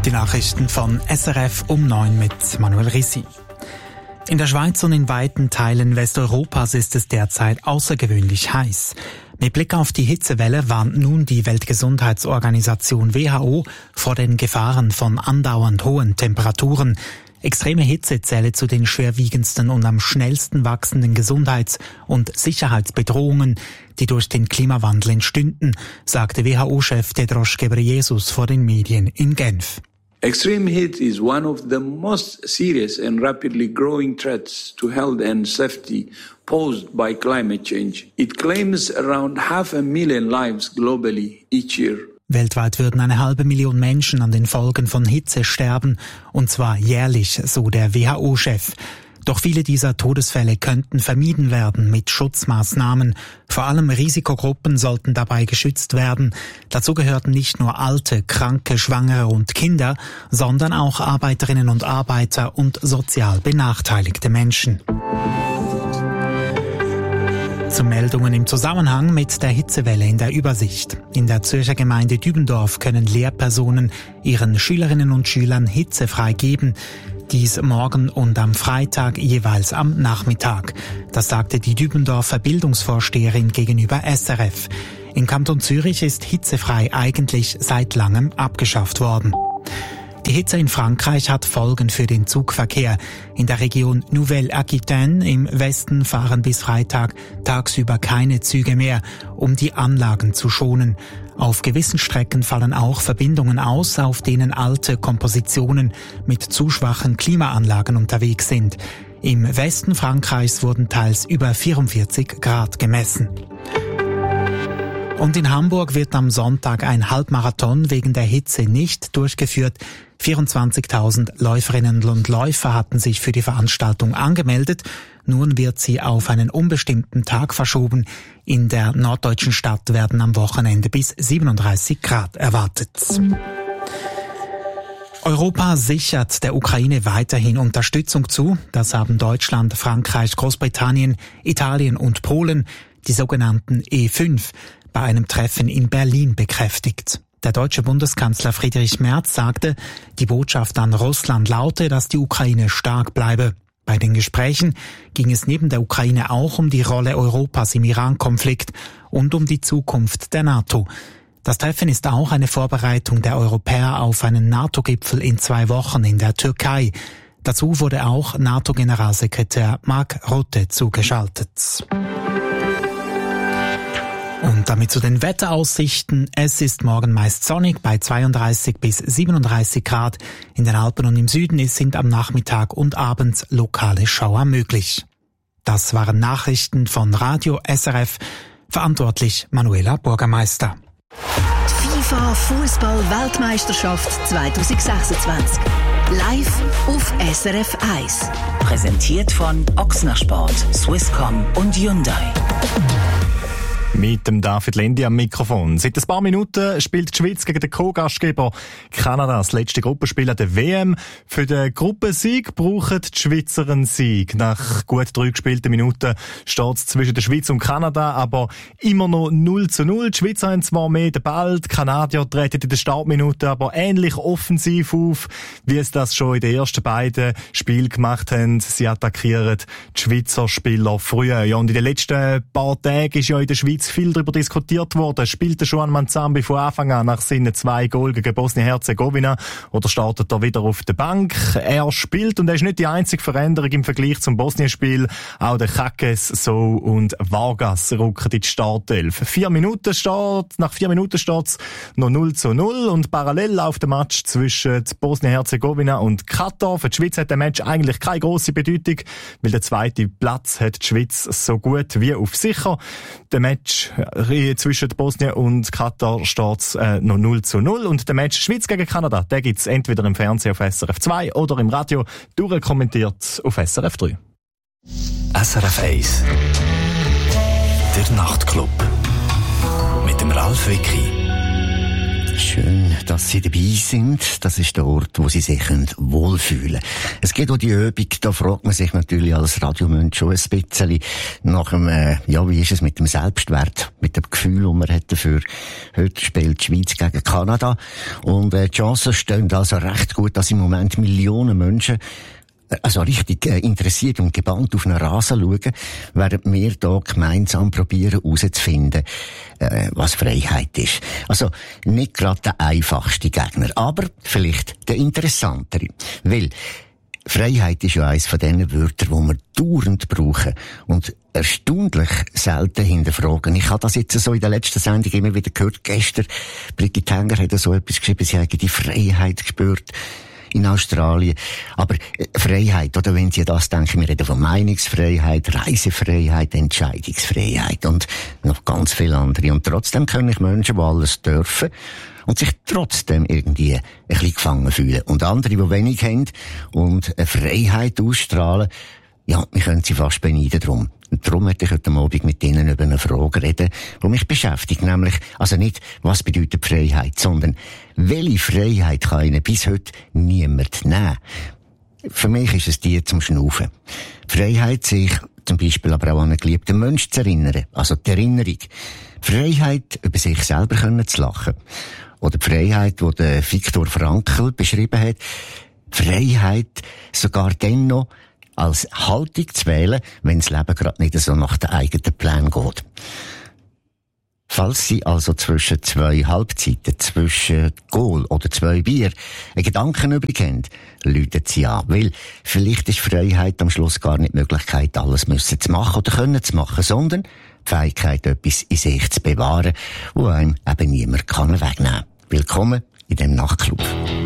Die Nachrichten von SRF um 9 mit Manuel Rissi. In der Schweiz und in weiten Teilen Westeuropas ist es derzeit außergewöhnlich heiß. Mit Blick auf die Hitzewelle warnt nun die Weltgesundheitsorganisation WHO vor den Gefahren von andauernd hohen Temperaturen. Extreme Hitze zähle zu den schwerwiegendsten und am schnellsten wachsenden Gesundheits- und Sicherheitsbedrohungen, die durch den Klimawandel entstünden, sagte WHO-Chef Tedros Ghebreyesus vor den Medien in Genf. Extreme heat is one of the most serious and rapidly growing threats to health and safety posed by climate change. It claims around 500,000 lives globally each year. Weltweit würden 500,000 Menschen an den Folgen von Hitze sterben, und zwar jährlich, so der WHO-Chef. Doch viele dieser Todesfälle könnten vermieden werden mit Schutzmaßnahmen. Vor allem Risikogruppen sollten dabei geschützt werden. Dazu gehörten nicht nur Alte, Kranke, Schwangere und Kinder, sondern auch Arbeiterinnen und Arbeiter und sozial benachteiligte Menschen. Zu Meldungen im Zusammenhang mit der Hitzewelle in der Übersicht. In der Zürcher Gemeinde Dübendorf können Lehrpersonen ihren Schülerinnen und Schülern hitzefrei geben. Dies morgen und am Freitag jeweils am Nachmittag. Das sagte die Dübendorfer Bildungsvorsteherin gegenüber SRF. Im Kanton Zürich ist hitzefrei eigentlich seit langem abgeschafft worden. Die Hitze in Frankreich hat Folgen für den Zugverkehr. In der Region Nouvelle-Aquitaine im Westen fahren bis Freitag tagsüber keine Züge mehr, um die Anlagen zu schonen. Auf gewissen Strecken fallen auch Verbindungen aus, auf denen alte Kompositionen mit zu schwachen Klimaanlagen unterwegs sind. Im Westen Frankreichs wurden teils über 44 Grad gemessen. Und in Hamburg wird am Sonntag ein Halbmarathon wegen der Hitze nicht durchgeführt. 24.000 Läuferinnen und Läufer hatten sich für die Veranstaltung angemeldet. Nun wird sie auf einen unbestimmten Tag verschoben. In der norddeutschen Stadt werden am Wochenende bis 37 Grad erwartet. Europa sichert der Ukraine weiterhin Unterstützung zu. Das haben Deutschland, Frankreich, Großbritannien, Italien und Polen, die sogenannten E5, bei einem Treffen in Berlin bekräftigt. Der deutsche Bundeskanzler Friedrich Merz sagte, die Botschaft an Russland laute, dass die Ukraine stark bleibe. Bei den Gesprächen ging es neben der Ukraine auch um die Rolle Europas im Iran-Konflikt und um die Zukunft der NATO. Das Treffen ist auch eine Vorbereitung der Europäer auf einen NATO-Gipfel in 2 Wochen in der Türkei. Dazu wurde auch NATO-Generalsekretär Mark Rutte zugeschaltet. Und damit zu den Wetteraussichten. Es ist morgen meist sonnig bei 32 bis 37 Grad. In den Alpen und im Süden sind am Nachmittag und abends lokale Schauer möglich. Das waren Nachrichten von Radio SRF. Verantwortlich Manuela Bürgermeister. Die FIFA Fußball-Weltmeisterschaft 2026. Live auf SRF 1. Präsentiert von Ochsner Sport, Swisscom und Hyundai. Mit dem David Lendi am Mikrofon. Seit ein paar Minuten spielt die Schweiz gegen den Co-Gastgeber Kanada das letzte Gruppenspiel an der WM. Für den Gruppensieg brauchen die Schweizer einen Sieg. Nach gut 3 gespielten Minuten steht es zwischen der Schweiz und Kanada, aber immer noch 0:0. Die Schweizer haben zwar mehr den Ball, die Kanadier treten in den Startminuten aber ähnlich offensiv auf, wie es das schon in den ersten beiden Spielen gemacht haben. Sie attackieren die Schweizer Spieler früher. Ja, und in den letzten paar Tagen ist ja in der Schweiz viel darüber diskutiert worden. Spielt der Juan Manzambi von Anfang an nach seinen 2 Goals gegen Bosnien-Herzegowina oder startet er wieder auf der Bank? Er spielt und er ist nicht die einzige Veränderung im Vergleich zum Bosnien-Spiel. Auch der Kakes, So und Vargas rücken in die Startelf. Nach 4 Minuten steht es noch 0:0 und parallel läuft der Match zwischen Bosnien-Herzegowina und Katar. Für die Schweiz hat der Match eigentlich keine grosse Bedeutung, weil der zweite Platz hat die Schweiz so gut wie auf sicher. Der Match zwischen Bosnien und Katar steht noch 0:0 und der Match Schweiz gegen Kanada, der gibt's entweder im Fernsehen auf SRF 2 oder im Radio durchkommentiert auf SRF 3. SRF 1 Der Nachtclub mit dem Ralf Wicki. Schön, dass sie dabei sind. Das ist der Ort, wo sie sich wohlfühlen können. Es geht um die Übung, da fragt man sich natürlich als Radiomensch schon ein bisschen nach dem, wie ist es mit dem Selbstwert, mit dem Gefühl, das man hat dafür. Heute spielt die Schweiz gegen Kanada und die Chancen stehen also recht gut, dass im Moment Millionen Menschen richtig interessiert und gebannt auf einen Rasen schauen, während wir hier gemeinsam probieren herauszufinden, was Freiheit ist. Also nicht gerade der einfachste Gegner, aber vielleicht der interessantere. Weil Freiheit ist ja eines von diesen Wörtern, die wir dauernd brauchen und erstaunlich selten hinterfragen. Ich habe das jetzt so in der letzten Sendung immer wieder gehört. Gestern, Brigitte Henger hat so etwas geschrieben, sie hat die Freiheit gespürt in Australien. Aber Freiheit, oder wenn Sie das denken, wir reden von Meinungsfreiheit, Reisefreiheit, Entscheidungsfreiheit und noch ganz viele andere. Und trotzdem können ich Menschen, die alles dürfen und sich trotzdem irgendwie ein bisschen gefangen fühlen. Und andere, die wenig haben und eine Freiheit ausstrahlen, ja, wir können sie fast beneiden drum. Und darum möchte ich heute Abend mit Ihnen über eine Frage reden, die mich beschäftigt. Nämlich, also nicht, was bedeutet Freiheit, sondern welche Freiheit kann Ihnen bis heute niemand nehmen? Für mich ist es die zum Schnaufen. Freiheit, sich zum Beispiel aber auch an einen geliebten Menschen zu erinnern. Also die Erinnerung. Freiheit, über sich selber zu lachen. Oder die Freiheit, die der Viktor Frankl beschrieben hat. Freiheit, sogar dann noch als Haltung zu wählen, wenn das Leben gerade nicht so nach den eigenen Plänen geht. Falls Sie also zwischen 2 Halbzeiten, zwischen Goal oder 2 Bier einen Gedanken übrig haben, läuten Sie an. Weil vielleicht ist Freiheit am Schluss gar nicht die Möglichkeit, alles müssen zu machen oder können zu machen, sondern die Fähigkeit, etwas in sich zu bewahren, wo einem eben niemand wegnehmen kann. Willkommen in dem Nachtclub.